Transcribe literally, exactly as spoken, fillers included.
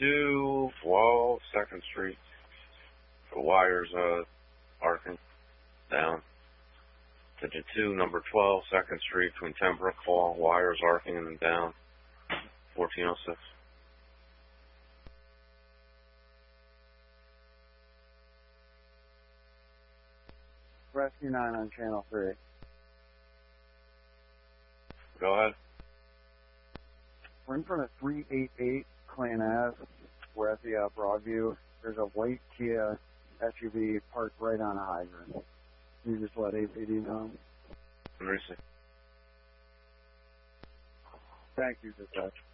two, twelve, second Street. The wires uh, arcing down. Attention two, number twelve, second Street, between Tenbrook Hall, wires arcing and down. fourteen oh six. Rescue nine on channel three. Go ahead. We're in front of three eighty-eight Clan Ave. We're at the uh, Broadview. There's a white Kia S U V parked right on a hydrant. You just let A P D know. Let me see. Thank you, dispatch.